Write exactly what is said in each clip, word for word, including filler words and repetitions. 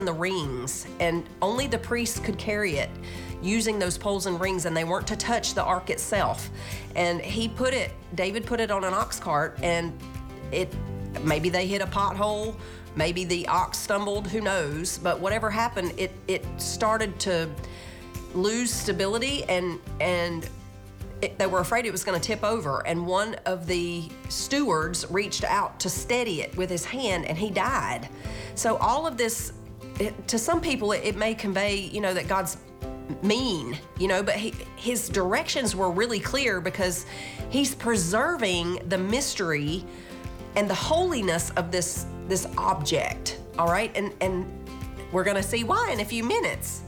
the rings, and only the priests could carry it using those poles and rings, and they weren't to touch the ark itself. And he put it, David put it on an ox cart, and it, maybe they hit a pothole, maybe the ox stumbled, who knows, but whatever happened, it, it started to lose stability, and, and It, they were afraid it was going to tip over, and one of the stewards reached out to steady it with his hand, and he died. So all of this, it, to some people, it, it may convey, you know, that God's mean, you know, but he, his directions were really clear because he's preserving the mystery and the holiness of this this object. All right, and and we're going to see why in a few minutes.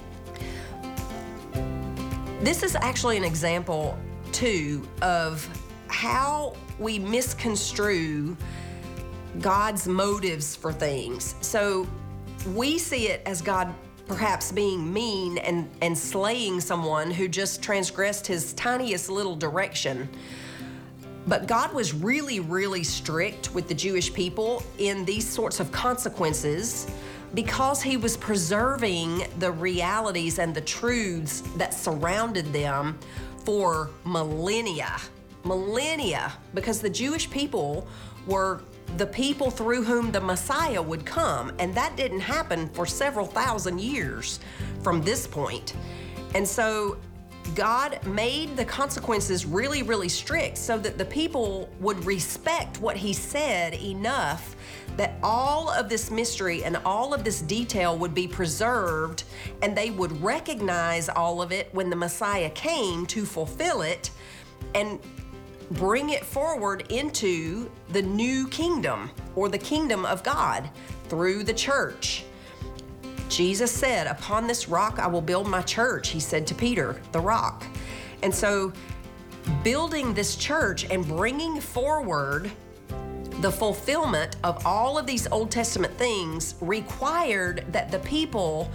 This is actually an example, too, of how we misconstrue God's motives for things. So we see it as God perhaps being mean and, and slaying someone who just transgressed his tiniest little direction. But God was really, really strict with the Jewish people in these sorts of consequences, because he was preserving the realities and the truths that surrounded them for millennia. Millennia, because the Jewish people were the people through whom the Messiah would come, and that didn't happen for several thousand years from this point. And so God made the consequences really, really strict so that the people would respect what he said enough that all of this mystery and all of this detail would be preserved, and they would recognize all of it when the Messiah came to fulfill it and bring it forward into the new kingdom, or the kingdom of God, through the church. Jesus said, "Upon this rock I will build my church," he said to Peter, the rock. And so building this church and bringing forward the fulfillment of all of these Old Testament things required that the people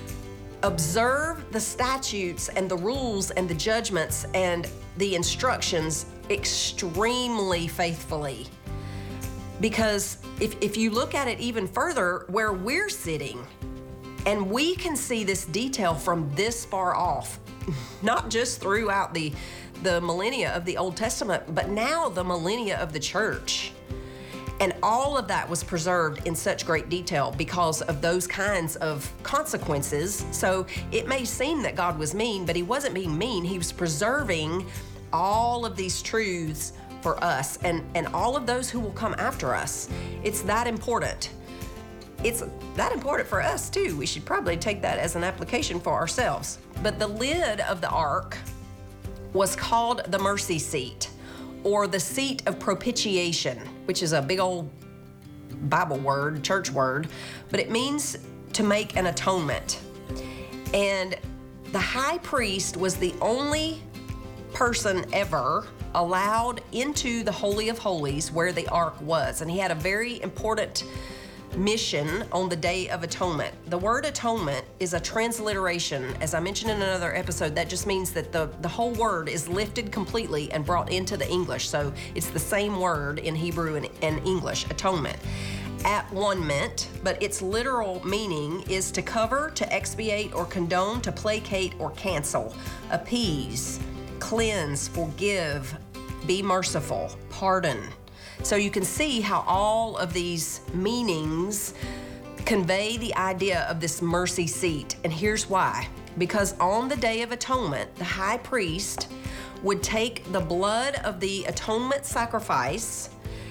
observe the statutes and the rules and the judgments and the instructions extremely faithfully. Because if, if you look at it even further, where we're sitting, and we can see this detail from this far off, not just throughout the, the millennia of the Old Testament, but now the millennia of the church. And all of that was preserved in such great detail because of those kinds of consequences. So it may seem that God was mean, but he wasn't being mean. He was preserving all of these truths for us and, and all of those who will come after us. It's that important. It's that important for us too. We should probably take that as an application for ourselves. But the lid of the ark was called the mercy seat, or the seat of propitiation, which is a big old Bible word, church word, but it means to make an atonement. And the high priest was the only person ever allowed into the Holy of Holies where the ark was, and he had a very important mission on the Day of Atonement. The word atonement is a transliteration. As I mentioned in another episode, that just means that the, the whole word is lifted completely and brought into the English. So it's the same word in Hebrew and, and English, atonement. At one meant, but its literal meaning is to cover, to expiate, or condone, to placate or cancel, appease, cleanse, forgive, be merciful, pardon. So you can see how all of these meanings convey the idea of this mercy seat. And here's why. Because on the Day of Atonement, the high priest would take the blood of the atonement sacrifice,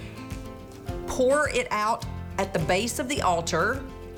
pour it out at the base of the altar,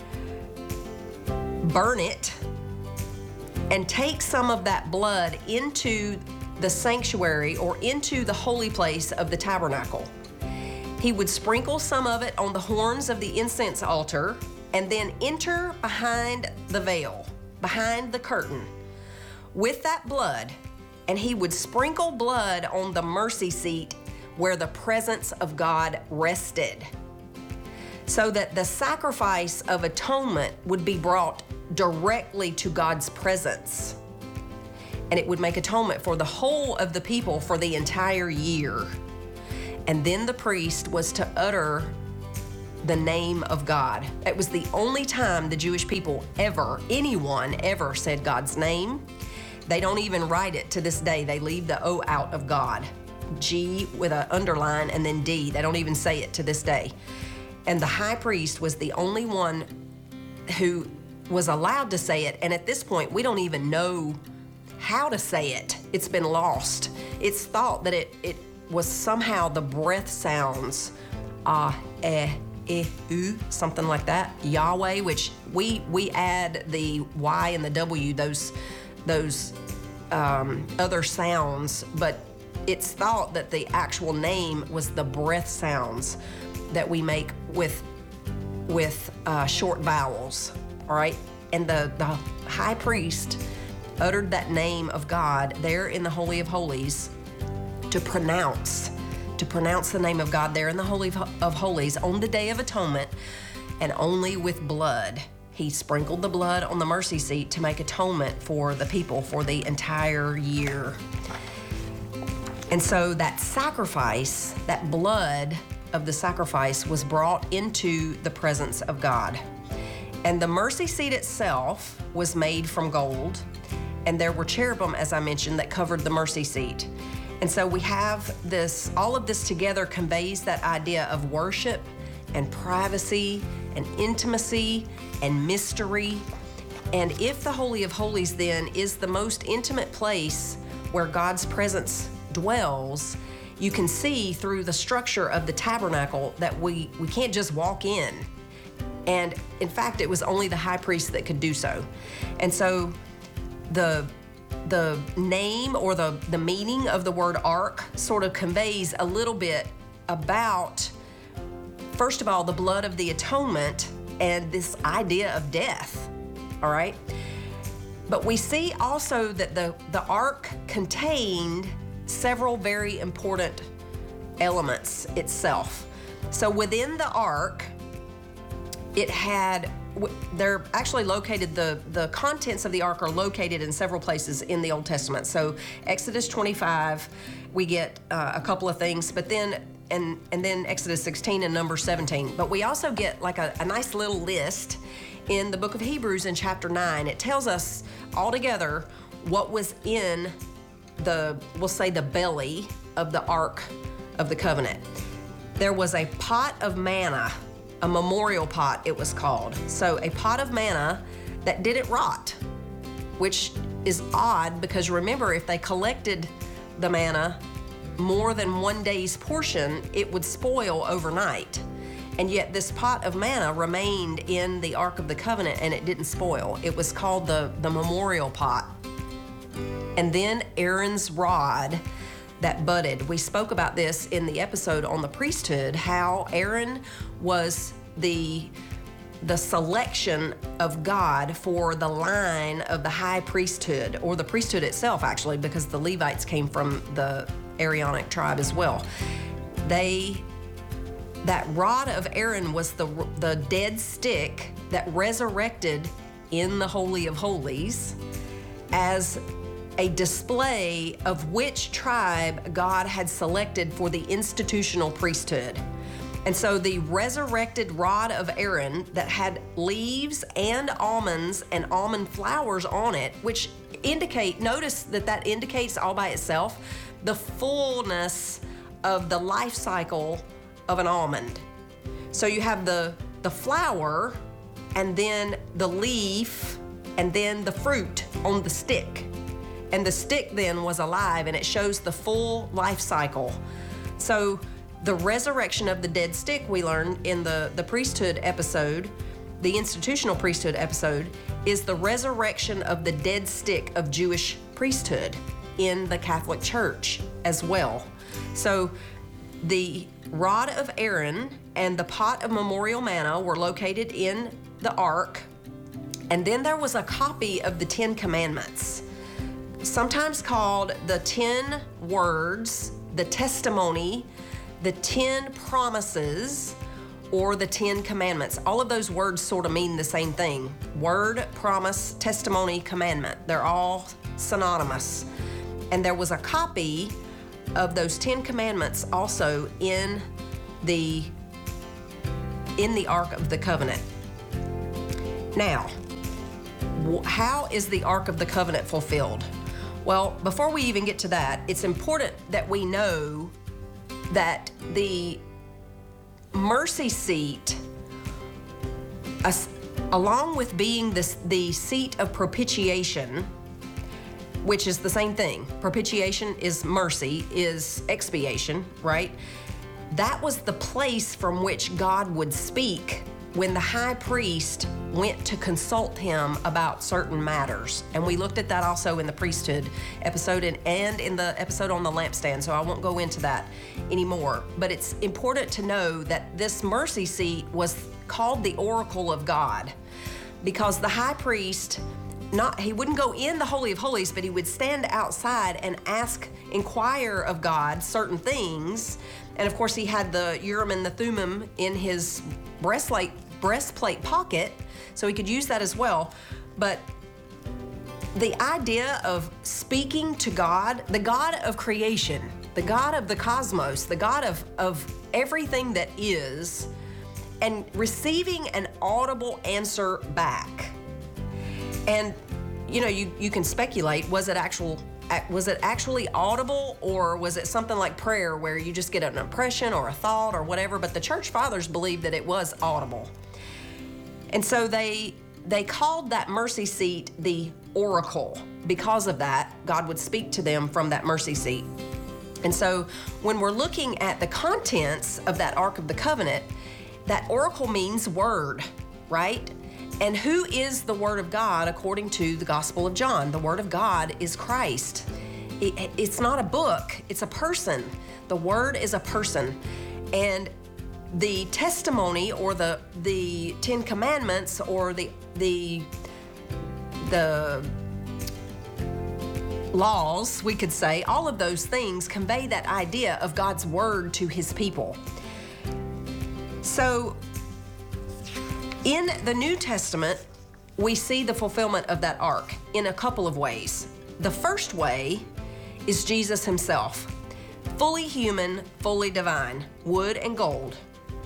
burn it, and take some of that blood into the sanctuary or into the holy place of the tabernacle. He would sprinkle some of it on the horns of the incense altar and then enter behind the veil, behind the curtain, with that blood, and he would sprinkle blood on the mercy seat where the presence of God rested, so that the sacrifice of atonement would be brought directly to God's presence, and it would make atonement for the whole of the people for the entire year. And then the priest was to utter the name of God. It was the only time the Jewish people ever, anyone ever said God's name. They don't even write it to this day. They leave the O out of God. G with an underline and then D. They don't even say it to this day. And the high priest was the only one who was allowed to say it. And at this point, we don't even know how to say it. It's been lost. It's thought that it, it was somehow the breath sounds, ah, eh, eh, u, something like that. Yahweh, which we we add the Y and the W, those those um, other sounds, but it's thought that the actual name was the breath sounds that we make with with uh, short vowels. All right, and the the high priest uttered that name of God there in the Holy of Holies to pronounce, to pronounce the name of God there in the Holy of Holies on the Day of Atonement, and only with blood. He sprinkled the blood on the mercy seat to make atonement for the people for the entire year. And so that sacrifice, that blood of the sacrifice was brought into the presence of God. And the mercy seat itself was made from gold, and there were cherubim, as I mentioned, that covered the mercy seat. And so we have this, all of this together conveys that idea of worship and privacy and intimacy and mystery. And if the Holy of Holies then is the most intimate place where God's presence dwells, you can see through the structure of the tabernacle that we, we can't just walk in. And in fact, it was only the high priest that could do so. And so the the name or the, the meaning of the word ark sort of conveys a little bit about, first of all, the blood of the atonement and this idea of death, all right? But we see also that the, the ark contained several very important elements itself. So within the ark, it had, they're actually located, the, the contents of the ark are located in several places in the Old Testament. So Exodus twenty-five, we get uh, a couple of things, but then, and, and then Exodus sixteen and Numbers seventeen. But we also get like a, a nice little list in the book of Hebrews in chapter nine. It tells us altogether what was in the, we'll say the belly of the Ark of the Covenant. There was a pot of manna, a memorial pot it was called. So a pot of manna that didn't rot, which is odd because remember, if they collected the manna more than one day's portion, it would spoil overnight. And yet this pot of manna remained in the Ark of the Covenant and it didn't spoil. It was called the, the memorial pot. And then Aaron's rod that budded. We spoke about this in the episode on the priesthood, how Aaron was the, the selection of God for the line of the high priesthood, or the priesthood itself actually, because the Levites came from the Aaronic tribe as well. They, that rod of Aaron was the, the dead stick that resurrected in the Holy of Holies as a display of which tribe God had selected for the institutional priesthood. And so the resurrected rod of Aaron that had leaves and almonds and almond flowers on it, which indicate, notice that that indicates all by itself the fullness of the life cycle of an almond. So you have the, the flower and then the leaf and then the fruit on the stick. And the stick then was alive, and it shows the full life cycle. So the resurrection of the dead stick, we learned in the, the priesthood episode, the institutional priesthood episode, is the resurrection of the dead stick of Jewish priesthood in the Catholic Church as well. So the rod of Aaron and the pot of memorial manna were located in the ark. And then there was a copy of the Ten Commandments, sometimes called the Ten Words, the Testimony, the Ten Promises, or the Ten Commandments. All of those words sort of mean the same thing. Word, promise, testimony, commandment. They're all synonymous. And there was a copy of those Ten Commandments also in the in the Ark of the Covenant. Now, how is the Ark of the Covenant fulfilled? Well, before we even get to that, it's important that we know that the mercy seat, as, along with being this, the seat of propitiation, which is the same thing. Propitiation is mercy, is expiation, right? That was the place from which God would speak when the high priest went to consult him about certain matters. And we looked at that also in the priesthood episode and, and in the episode on the lampstand, so I won't go into that anymore. But it's important to know that this mercy seat was called the oracle of God, because the high priest, not he wouldn't go in the Holy of Holies, but he would stand outside and ask, inquire of God certain things. And of course, he had the Urim and the Thummim in his breastplate breastplate pocket, so he could use that as well. But the idea of speaking to God, the God of creation, the God of the cosmos, the God of, of everything that is, and receiving an audible answer back. And, you know, you, you can speculate, was it actual was it actually audible, or was it something like prayer where you just get an impression or a thought or whatever? But the church fathers believed that it was audible. And so they they called that mercy seat the oracle. Because of that, God would speak to them from that mercy seat. And so when we're looking at the contents of that Ark of the Covenant, that oracle means word, right? And who is the Word of God according to the Gospel of John? The Word of God is Christ. It, it's not a book, it's a person. The Word is a person. And the testimony, or the the Ten Commandments, or the the the laws, we could say, all of those things convey that idea of God's Word to His people. So in the New Testament, we see the fulfillment of that ark in a couple of ways. The first way is Jesus himself, fully human, fully divine, wood and gold.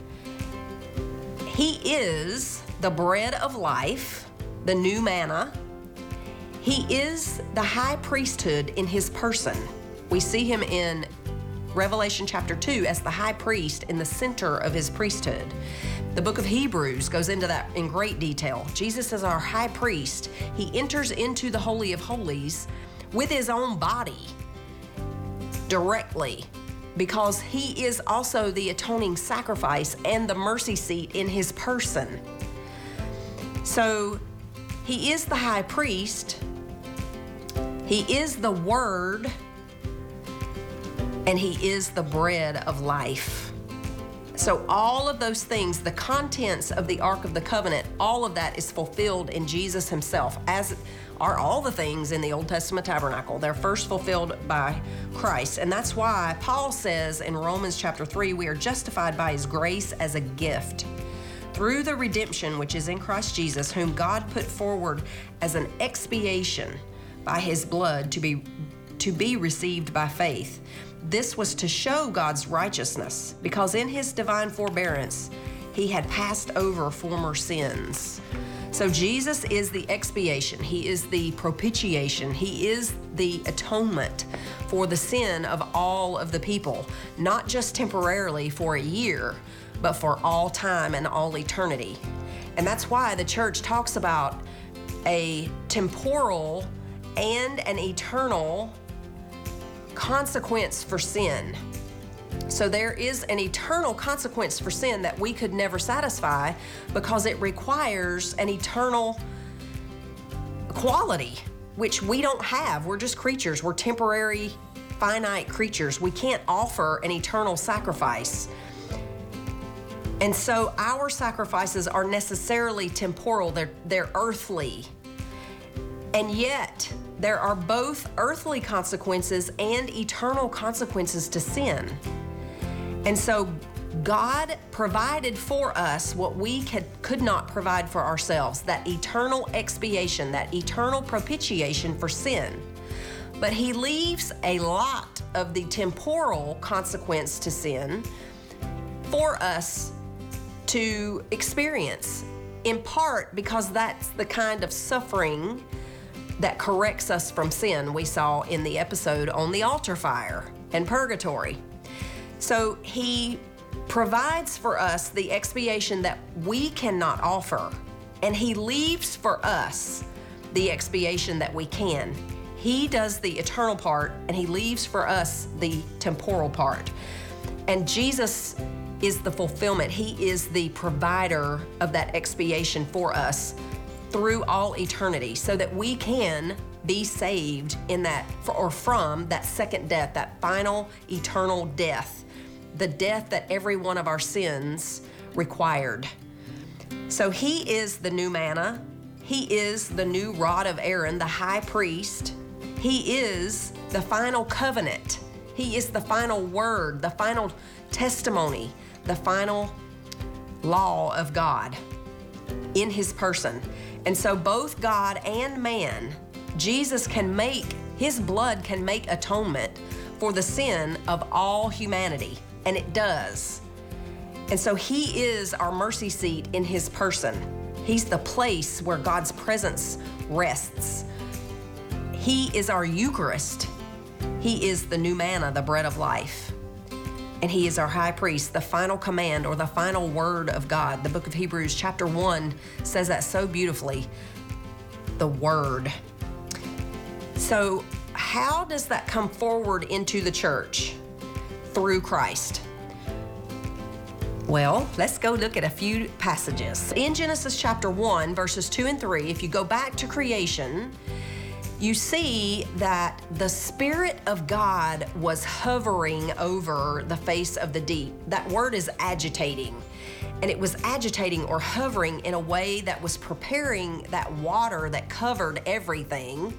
He is the bread of life, the new manna. He is the high priesthood in his person. We see him in Revelation chapter two as the high priest in the center of his priesthood. The book of Hebrews goes into that in great detail. Jesus is our high priest. He enters into the Holy of Holies with his own body directly, because he is also the atoning sacrifice and the mercy seat in his person. So he is the high priest, he is the Word, and he is the bread of life. So all of those things, the contents of the Ark of the Covenant, all of that is fulfilled in Jesus himself, as are all the things in the Old Testament tabernacle. They're first fulfilled by Christ. And that's why Paul says in Romans chapter three, we are justified by his grace as a gift through the redemption which is in Christ Jesus, whom God put forward as an expiation by his blood to be to be received by faith. This was to show God's righteousness, because in his divine forbearance, he had passed over former sins. So Jesus is the expiation. He is the propitiation. He is the atonement for the sin of all of the people, not just temporarily for a year, but for all time and all eternity. And that's why the church talks about a temporal and an eternal consequence for sin. So there is an eternal consequence for sin that we could never satisfy, because it requires an eternal quality, which we don't have. We're just creatures. We're temporary, finite creatures. We can't offer an eternal sacrifice. And so our sacrifices are necessarily temporal. They're, they're earthly. And yet, there are both earthly consequences and eternal consequences to sin. And so God provided for us what we could, could not provide for ourselves, that eternal expiation, that eternal propitiation for sin. But he leaves a lot of the temporal consequence to sin for us to experience, in part because that's the kind of suffering that corrects us from sin we saw in the episode on the altar fire and purgatory. So he provides for us the expiation that we cannot offer, and he leaves for us the expiation that we can. He does the eternal part, and he leaves for us the temporal part. And Jesus is the fulfillment. He is the provider of that expiation for us through all eternity, so that we can be saved in that, or from that second death, that final eternal death, the death that every one of our sins required. So he is the new manna. He is the new rod of Aaron, the high priest. He is the final covenant. He is the final word, the final testimony, the final law of God in his person. And so both God and man, Jesus can make, his blood can make atonement for the sin of all humanity, and it does. And so he is our mercy seat in his person. He's the place where God's presence rests. He is our Eucharist. He is the new manna, the bread of life. And he is our high priest, the final command or the final word of God. The book of Hebrews chapter one says that so beautifully, the word. So how does that come forward into the church? Through Christ. Well, let's go look at a few passages. In Genesis chapter one, verses two and three, if you go back to creation, you see that the Spirit of God was hovering over the face of the deep. That word is agitating. And it was agitating or hovering in a way that was preparing that water that covered everything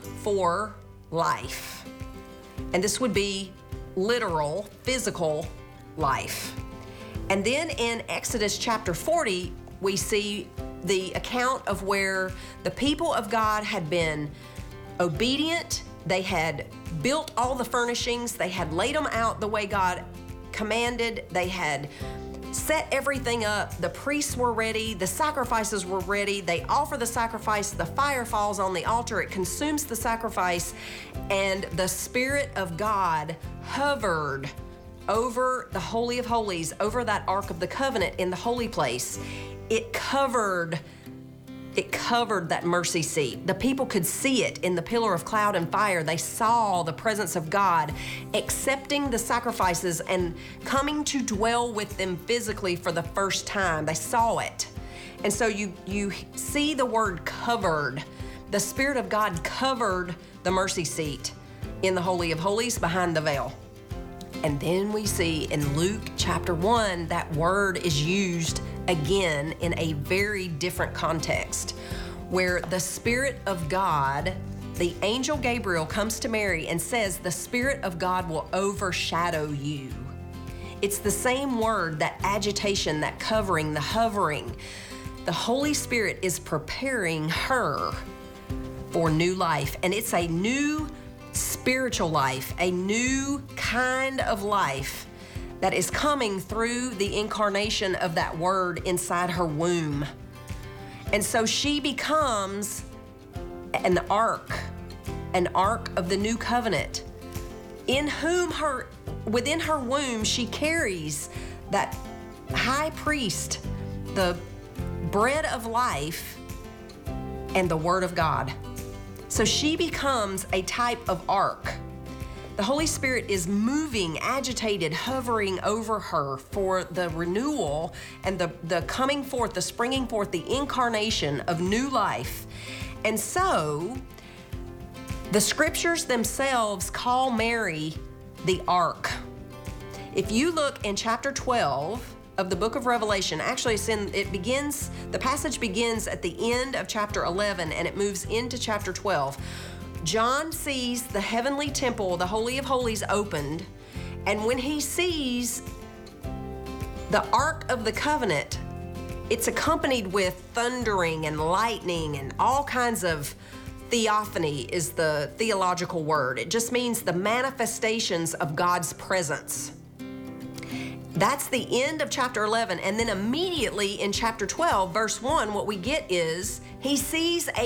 for life. And this would be literal, physical life. And then in Exodus chapter forty, we see the account of where the people of God had been obedient. They had built all the furnishings. They had laid them out the way God commanded. They had set everything up. The priests were ready. The sacrifices were ready. They offer the sacrifice. The fire falls on the altar. It consumes the sacrifice. And the Spirit of God hovered over the Holy of Holies, over that Ark of the Covenant in the holy place. It covered It covered that mercy seat. The people could see it in the pillar of cloud and fire. They saw the presence of God accepting the sacrifices and coming to dwell with them physically for the first time. They saw it. And so you, you see the word covered. The Spirit of God covered the mercy seat in the Holy of Holies behind the veil. And then we see in Luke chapter one, that word is used again in a very different context, where the Spirit of God, the angel Gabriel comes to Mary and says, the Spirit of God will overshadow you. It's the same word, that agitation, that covering, the hovering. The Holy Spirit is preparing her for new life, and it's a new spiritual life, a new kind of life that is coming through the incarnation of that word inside her womb. And so she becomes an ark, an ark of the new covenant, in whom her, within her womb, she carries that high priest, the bread of life, and the word of God. So she becomes a type of ark. The Holy Spirit is moving, agitated, hovering over her for the renewal and the, the coming forth, the springing forth, the incarnation of new life. And so the scriptures themselves call Mary the ark. If you look in chapter twelve of the book of Revelation, actually it's in, it begins, the passage begins at the end of chapter eleven and it moves into chapter twelve. John sees the heavenly temple, the Holy of Holies, opened, and when he sees the Ark of the Covenant, it's accompanied with thundering and lightning and all kinds of theophany is the theological word. It just means the manifestations of God's presence. That's the end of chapter eleven. And then immediately in chapter twelve, verse one, what we get is he sees